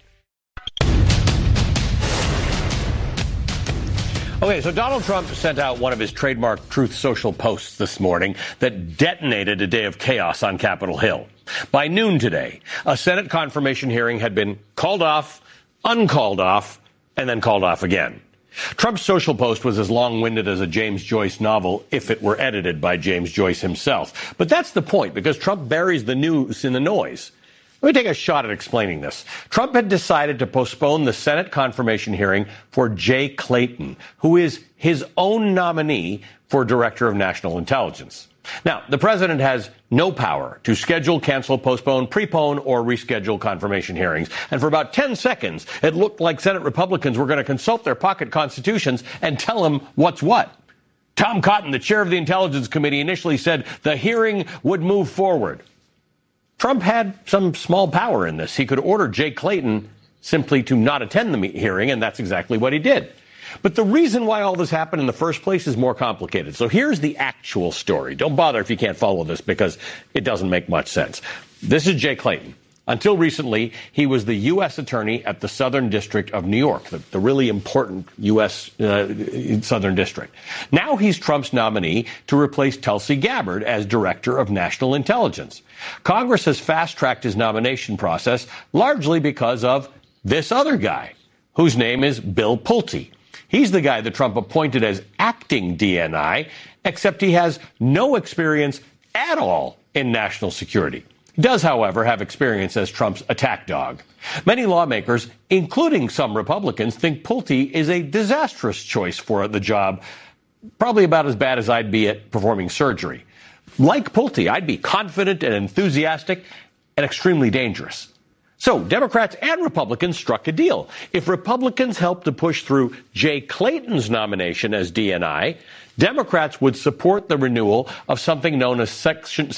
Okay, so Donald Trump sent out one of his trademark Truth Social posts this morning that detonated a day of chaos on Capitol Hill. By noon today, a Senate confirmation hearing had been called off, uncalled off, and then called off again. Trump's social post was as long-winded as a James Joyce novel if it were edited by James Joyce himself. But that's the point, because Trump buries the news in the noise. Let me take a shot at explaining this. Trump had decided to postpone the Senate confirmation hearing for Jay Clayton, who is his own nominee for Director of National Intelligence. Now, the president has no power to schedule, cancel, postpone, prepone, or reschedule confirmation hearings. And for about 10 seconds, it looked like Senate Republicans were going to consult their pocket constitutions and tell him what's what. Tom Cotton, the chair of the Intelligence Committee, initially said the hearing would move forward. Trump had some small power in this. He could order Jay Clayton simply to not attend the hearing, and that's exactly what he did. But the reason why all this happened in the first place is more complicated. So here's the actual story. Don't bother if you can't follow this because it doesn't make much sense. This is Jay Clayton. Until recently, he was the U.S. attorney at the Southern District of New York, the really important U.S. Southern District. Now he's Trump's nominee to replace Tulsi Gabbard as Director of National Intelligence. Congress has fast-tracked his nomination process largely because of this other guy, whose name is Bill Pulte. He's the guy that Trump appointed as acting DNI, except he has no experience at all in national security. He does, however, have experience as Trump's attack dog. Many lawmakers, including some Republicans, think Pulte is a disastrous choice for the job, probably about as bad as I'd be at performing surgery. Like Pulte, I'd be confident and enthusiastic and extremely dangerous. So Democrats and Republicans struck a deal. If Republicans helped to push through Jay Clayton's nomination as DNI, Democrats would support the renewal of something known as Section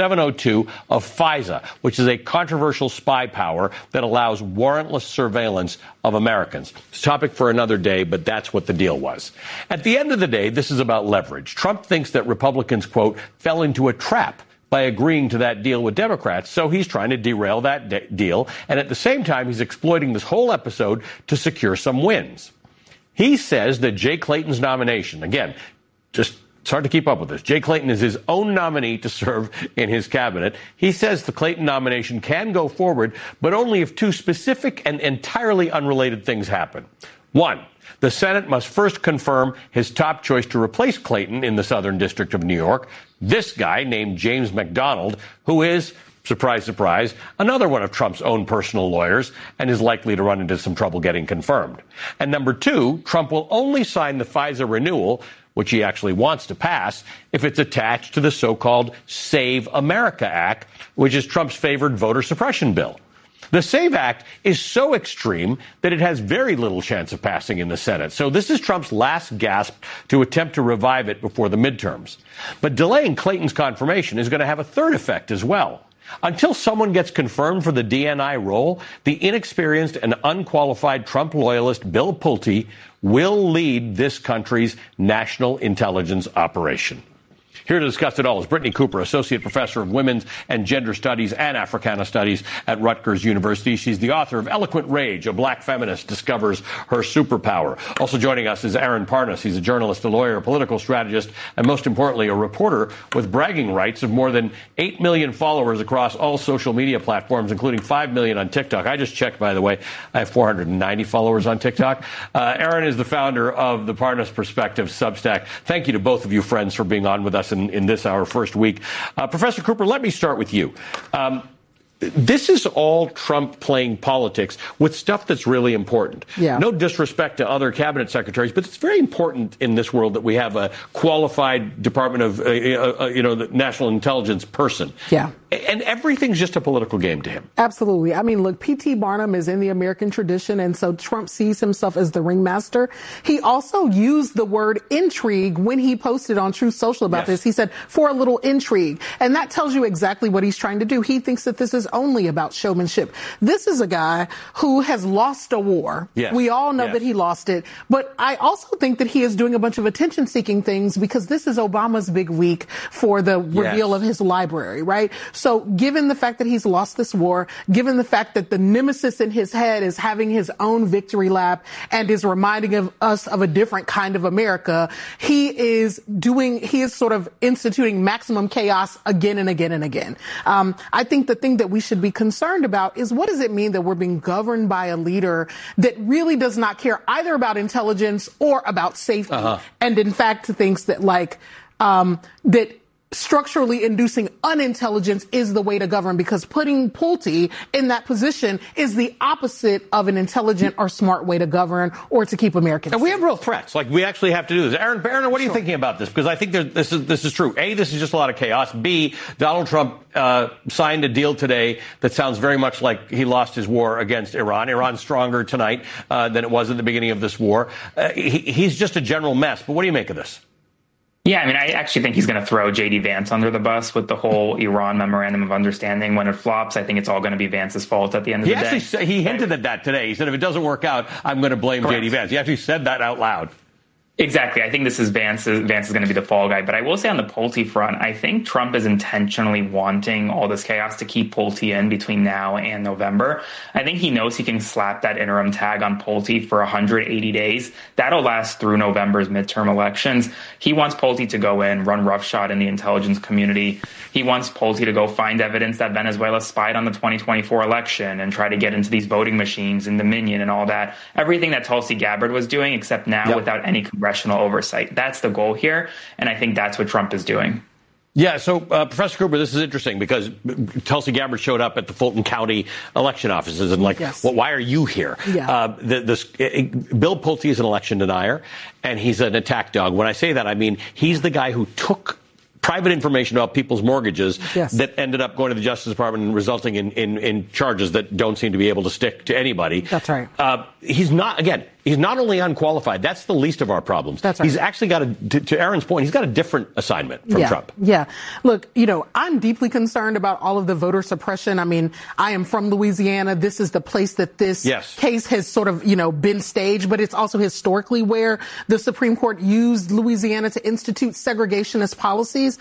702 of FISA, which is a controversial spy power that allows warrantless surveillance of Americans. It's a topic for another day, but that's what the deal was. At the end of the day, this is about leverage. Trump thinks that Republicans, quote, fell into a trap by agreeing to that deal with Democrats, so he's trying to derail that deal, and at the same time, he's exploiting this whole episode to secure some wins. He says that Jay Clayton's nomination, again, it's hard to keep up with this. Jay Clayton is his own nominee to serve in his cabinet. He says the Clayton nomination can go forward, but only if two specific and entirely unrelated things happen. One, the Senate must first confirm his top choice to replace Clayton in the Southern District of New York, this guy named James McDonald, who is, surprise, surprise, another one of Trump's own personal lawyers and is likely to run into some trouble getting confirmed. And number two, Trump will only sign the FISA renewal, which he actually wants to pass, if it's attached to the so-called Save America Act, which is Trump's favored voter suppression bill. The SAVE Act is so extreme that it has very little chance of passing in the Senate. So this is Trump's last gasp to attempt to revive it before the midterms. But delaying Clayton's confirmation is going to have a third effect as well. Until someone gets confirmed for the DNI role, the inexperienced and unqualified Trump loyalist Bill Pulte will lead this country's national intelligence operation. Here to discuss it all is Brittany Cooper, Associate Professor of Women's and Gender Studies and Africana Studies at Rutgers University. She's the author of Eloquent Rage, A Black Feminist Discovers Her Superpower. Also joining us is Aaron Parnas. He's a journalist, a lawyer, a political strategist, and most importantly, a reporter with bragging rights of more than 8 million followers across all social media platforms, including 5 million on TikTok. I just checked, by the way. I have 490 followers on TikTok. Aaron is the founder of the Parnas Perspective Substack. Thank you to both of you, friends, for being on with us in this, our first week. Professor Cooper, let me start with you. this is all Trump playing politics with stuff that's really important. Yeah. No disrespect to other cabinet secretaries, but it's very important in this world that we have a qualified Department of, the National Intelligence person. Yeah. And everything's just a political game to him. Absolutely. I mean, look, P.T. Barnum is in the American tradition, and so Trump sees himself as the ringmaster. He also used the word intrigue when he posted on Truth Social about this. He said, for a little intrigue. And that tells you exactly what he's trying to do. He thinks that this is only about showmanship. This is a guy who has lost a war. Yes. We all know that he lost it. But I also think that he is doing a bunch of attention-seeking things because this is Obama's big week for the reveal of his library, right? So given the fact that he's lost this war, given the fact that the nemesis in his head is having his own victory lap and is reminding us of a different kind of America, he is sort of instituting maximum chaos again and again and again. I think the thing that we should be concerned about is what does it mean that we're being governed by a leader that really does not care either about intelligence or about safety, and in fact thinks that that structurally inducing unintelligence is the way to govern, because putting Pulte in that position is the opposite of an intelligent or smart way to govern or to keep Americans And we have real threats. We actually have to do this. Aaron, what are you thinking about this? Because I think this is true. A, this is just a lot of chaos. B, Donald Trump signed a deal today that sounds very much like he lost his war against Iran. Iran's stronger tonight than it was at the beginning of this war. He's just a general mess. But what do you make of this? Yeah, I mean, I actually think he's going to throw J.D. Vance under the bus with the whole Iran Memorandum of Understanding. When it flops, I think it's all going to be Vance's fault at the end of the day. He hinted at that today. He said, if it doesn't work out, I'm going to blame J.D. Vance. He actually said that out loud. Exactly. I think this is Vance is going to be the fall guy. But I will say on the Pulte front, I think Trump is intentionally wanting all this chaos to keep Pulte in between now and November. I think he knows he can slap that interim tag on Pulte for 180 days. That'll last through November's midterm elections. He wants Pulte to go in, run roughshod in the intelligence community. He wants Pulte to go find evidence that Venezuela spied on the 2024 election and try to get into these voting machines and Dominion and all that. Everything that Tulsi Gabbard was doing, except now without any congressional oversight. That's the goal here, and I think that's what Trump is doing. Yeah, so Professor Cooper, this is interesting because Tulsi Gabbard showed up at the Fulton County election offices and well, why are you here? Yeah. Bill Pulte is an election denier, and he's an attack dog. When I say that, I mean he's the guy who took private information about people's mortgages that ended up going to the Justice Department and resulting in charges that don't seem to be able to stick to anybody. That's right. He's not only unqualified, that's the least of our problems. That's right. He's actually got to Aaron's point, he's got a different assignment from Trump. Yeah. Look, I'm deeply concerned about all of the voter suppression. I mean, I am from Louisiana. This is the place that this case has sort of, been staged, but it's also historically where the Supreme Court used Louisiana to institute segregationist policies.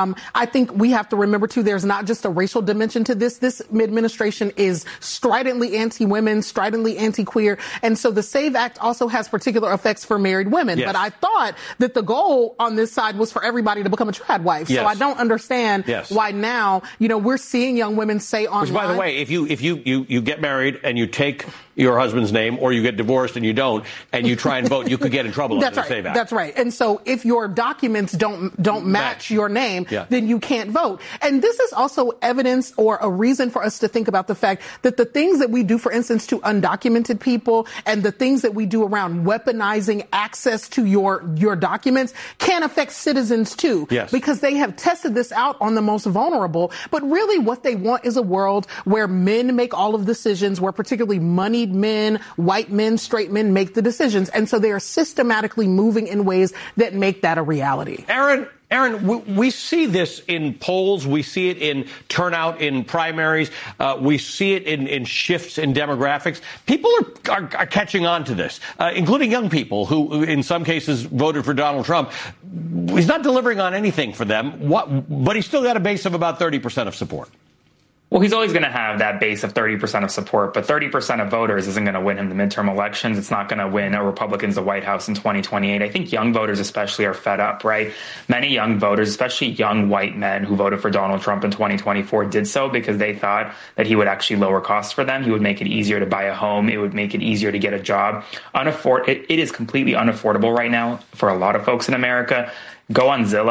I think we have to remember, too, there's not just a racial dimension to this. This administration is stridently anti-women, stridently anti-queer. And so the SAVE Act also has particular effects for married women. But I thought that the goal on this side was for everybody to become a trad wife. So I don't understand why now, we're seeing young women say online. Which, by the way, if you get married and you take your husband's name, or you get divorced and you don't, and you try and vote, you could get in trouble under the SAVE Act. That's right. And so if your documents don't match your name, then you can't vote. And this is also evidence or a reason for us to think about the fact that the things that we do, for instance, to undocumented people and the things that we do around weaponizing access to your documents can affect citizens too. Because they have tested this out on the most vulnerable. But really what they want is a world where men make all of the decisions, where particularly moneyed men, white men, straight men make the decisions. And so they are systematically moving in ways that make that a reality. Aaron, we see this in polls. We see it in turnout in primaries. We see it in shifts in demographics. People are catching on to this, including young people who, in some cases, voted for Donald Trump. He's not delivering on anything for them, but he's still got a base of about 30% of support. Well, he's always going to have that base of 30% of support, but 30% of voters isn't going to win him the midterm elections. It's not going to win Republicans the White House in 2028. I think young voters especially are fed up, right? Many young voters, especially young white men who voted for Donald Trump in 2024, did so because they thought that he would actually lower costs for them. He would make it easier to buy a home. It would make it easier to get a job. It is completely unaffordable right now for a lot of folks in America. Go on Zillow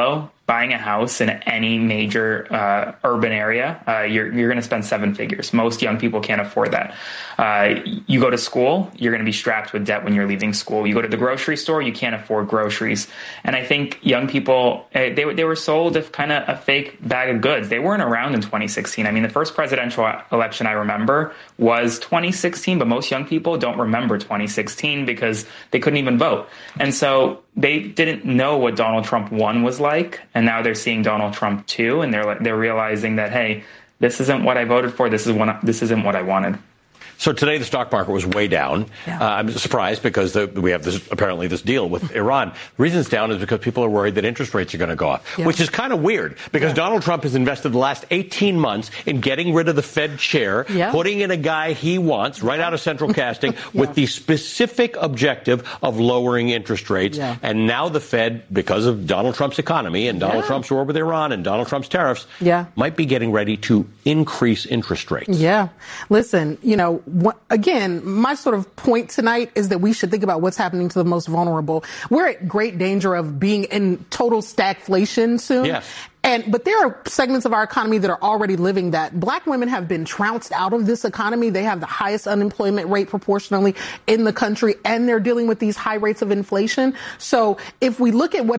buying a house in any major urban area, you're going to spend 7 figures. Most young people can't afford that. You go to school, you're going to be strapped with debt when you're leaving school. You go to the grocery store, you can't afford groceries. And I think young people, they were sold kind of a fake bag of goods. They weren't around in 2016. I mean, the first presidential election I remember was 2016, but most young people don't remember 2016 because they couldn't even vote. And so they didn't know what Donald Trump 1 was like, and now they're seeing Donald Trump 2, and they're realizing that, hey, this isn't what I voted for. This isn't what I wanted. So today the stock market was way down. Yeah. I'm surprised because we have this deal with Iran. The reason it's down is because people are worried that interest rates are going to go up, which is kind of weird because Donald Trump has invested the last 18 months in getting rid of the Fed chair, putting in a guy he wants right out of central casting with the specific objective of lowering interest rates. Yeah. And now the Fed, because of Donald Trump's economy and Donald Trump's war with Iran and Donald Trump's tariffs, might be getting ready to increase interest rates. Yeah. Listen, again, my sort of point tonight is that we should think about what's happening to the most vulnerable. We're at great danger of being in total stagflation soon. Yes. But there are segments of our economy that are already living that. Black women have been trounced out of this economy. They have the highest unemployment rate proportionally in the country, and they're dealing with these high rates of inflation. So if we look at what